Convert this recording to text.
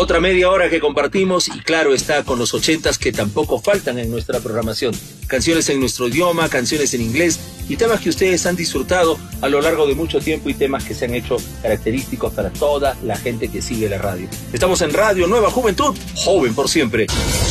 Otra media hora que compartimos y claro está con los 80s que tampoco faltan en nuestra programación. Canciones en nuestro idioma, canciones en inglés y temas que ustedes han disfrutado a lo largo de mucho tiempo y temas que se han hecho característicos para toda la gente que sigue la radio. Estamos en Radio Nueva Juventud, joven por siempre.